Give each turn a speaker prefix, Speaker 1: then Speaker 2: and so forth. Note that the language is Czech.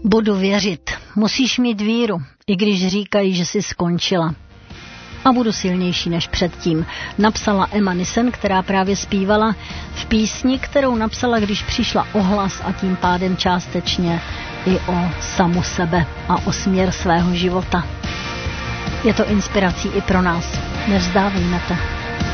Speaker 1: Budu věřit. Musíš mít víru, i když říkají, že jsi skončila. A budu silnější než předtím, napsala Emma Nissen, která právě zpívala v písni, kterou napsala, když přišla o hlas a tím pádem částečně i o samu sebe a o směr svého života. Je to inspirací i pro nás. Nevzdávejme to.